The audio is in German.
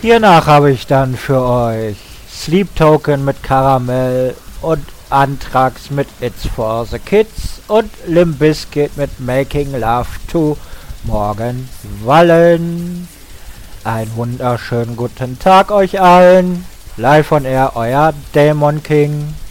Hiernach habe ich dann für euch Sleep Token mit Karamell und Anthrax mit It's for the Kids und Limp Bizkit mit Making Love to Morgenwallen. Einen wunderschönen guten Tag euch allen. Live on Air, euer Dämon King.